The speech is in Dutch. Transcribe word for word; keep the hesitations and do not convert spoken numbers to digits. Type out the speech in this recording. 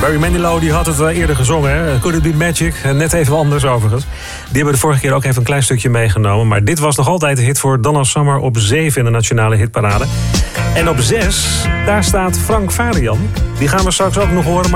Barry Manilow die had het uh, eerder gezongen. Hè? Could It Be Magic? Uh, net even anders overigens. Die hebben de vorige keer ook even een klein stukje meegenomen. Maar dit was nog altijd de hit voor Donna Summer op zeven in de nationale hitparade. En op zes, daar staat Frank Farian. Die gaan we straks ook nog horen.